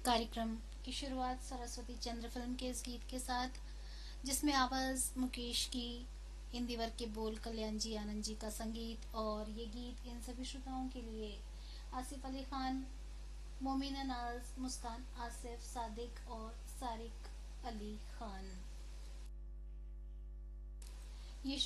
कार्यक्रम की शुरुआत सरस्वती चंद्र फिल्म के इस गीत के साथ, जिसमें आवाज़ मुकेश की, हिंदी वर्ग के बोल कल्याण जी आनंद जी का संगीत। और ये गीत इन सभी श्रोताओं के लिए आसिफ अली खान, मोमिना नाज, मुस्कान आसिफ, सादिक और सारिक अली खान।